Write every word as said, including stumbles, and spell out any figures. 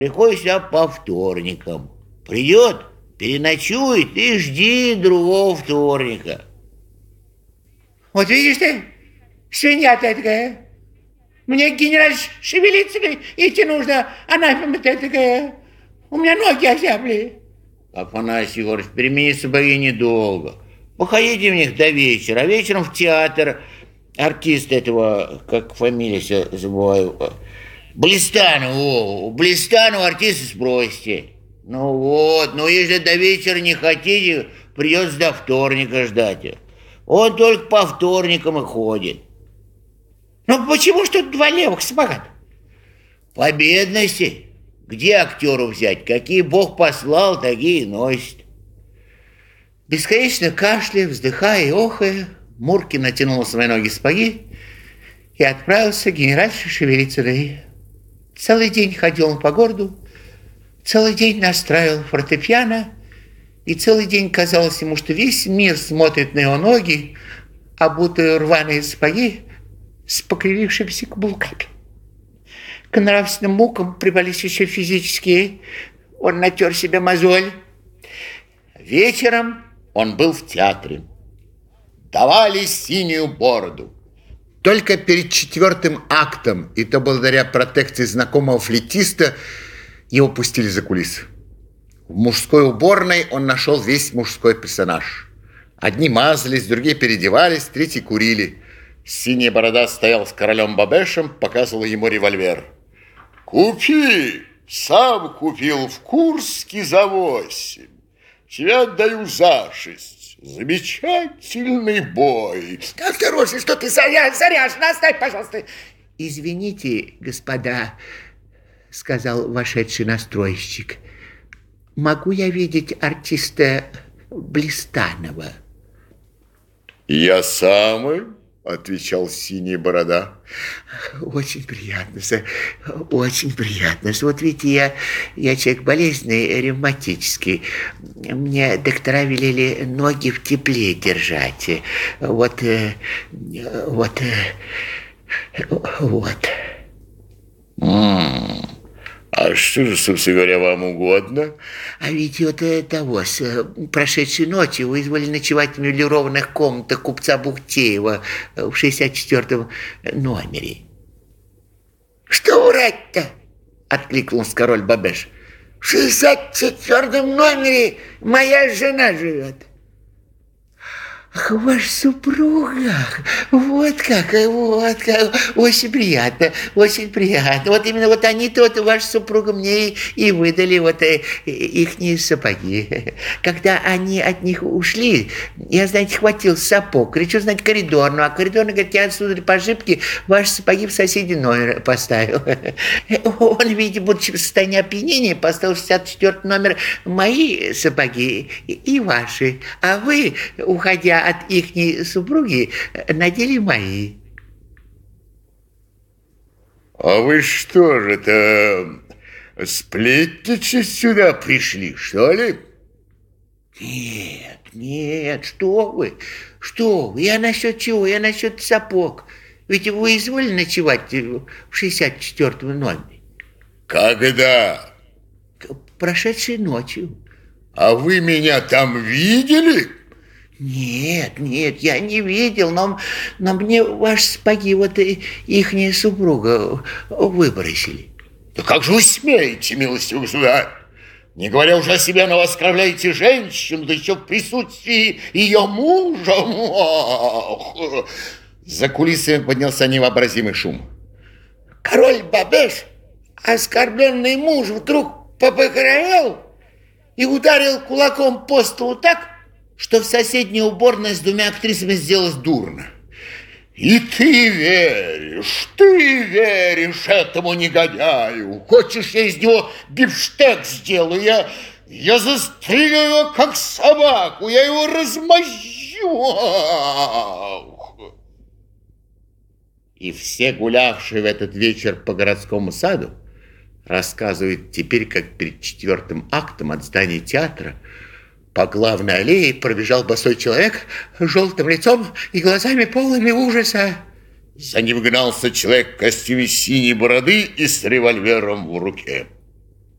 Приходит сюда по вторникам. Придет, переночует и жди другого вторника. Вот видишь ты, свинья ты такая. Мне, генераль, шевелиться идти нужно, она такая. У меня ноги озябли. Афанасий Егорович, перемени сапоги недолго. Походите в них до вечера, а вечером в театр. Артист этого, как фамилия себя забываю, Блистанов, о, Блистанов артиста спросите. Ну вот, ну если до вечера не хотите, придется до вторника ждать. Он только по вторникам и ходит. Ну почему ж тут два левых сапога? По бедности. Где актеру взять? Какие Бог послал, такие и носит. Бесконечно кашляя, вздыхая и охая, Муркин натянул свои ноги сапоги и отправился генеральше шевелиться. Целый день ходил он по городу, целый день настраивал фортепиано, и целый день казалось ему, что весь мир смотрит на его ноги, обутые рваные сапоги с покривившимися каблуками. К нравственным мукам прибавились еще физические. Он натер себе мозоль. Вечером он был в театре. Давали синюю бороду. Только перед четвертым актом, и то благодаря протекции знакомого флейтиста, его пустили за кулисы. В мужской уборной он нашел весь мужской персонаж. Одни мазались, другие переодевались, третьи курили. Синяя борода стоял с королем Бабешем, показывал ему револьвер. «Купи! Сам купил в Курске за восемь. Тебя отдаю за шесть. Замечательный бой!» Осторожно, что ты заряж, заряжена, оставь, пожалуйста. Извините, господа, сказал вошедший настройщик. Могу я видеть артиста Блистанова? Я самый, отвечал синяя борода. Очень приятно, сэр, очень приятно. Вот видите, я, я человек болезненный, ревматический. Мне доктора велели ноги в тепле держать. Вот, вот, вот. М-м. А что же, собственно говоря, вам угодно? А ведь вот того, с прошедшей ночью вы изволили ночевать в меблированных комнатах купца Бухтеева в шестьдесят четвёртом номере. Что врать-то? Откликнулся король Бабеш. В шестьдесят четвёртом номере моя жена живет. Ах, ваша супруга, вот как, вот как, очень приятно, очень приятно. Вот именно вот они-то, вот ваша супруга мне и, и выдали вот э, ихние сапоги. Когда они от них ушли, я, знаете, хватил сапог, кричу, знаете, коридорную, а коридорный говорит, я отсюда по ошибке ваши сапоги в соседний номер поставил. Он, видите, будучи в состоянии опьянения, поставил в шестьдесят четвёртый номер мои сапоги и, и ваши, а вы, уходя от ихней супруги, надели мои. А вы что же это, сплетничать сюда пришли, что ли? Нет, нет, что вы, что вы, я насчет чего, я насчет сапог. Ведь вы изволили ночевать в шестьдесят четвёртом номере. Когда? Прошедшей ночью. А вы меня там видели? Нет, нет, я не видел, но, но мне ваши сапоги, вот и ихняя супруга выбросили. Да как же вы смеете, милостивый государь? Не говоря уже о себе, но оскорбляете женщину, да еще в присутствии ее мужа. Ох. За кулисами поднялся невообразимый шум. Король Бабеш, оскорбленный муж, вдруг побагровел и ударил кулаком по столу так, что в соседней уборной с двумя актрисами сделалось дурно. И ты веришь, ты веришь этому негодяю. Хочешь, я из него бифштег сделаю? Я, я застрелю его, как собаку, я его размозжу. И все гулявшие в этот вечер по городскому саду рассказывают теперь, как перед четвертым актом от здания театра по главной аллее пробежал босой человек с желтым лицом и глазами полными ужаса. За ним гнался человек в костюме синей бороды и с револьвером в руке.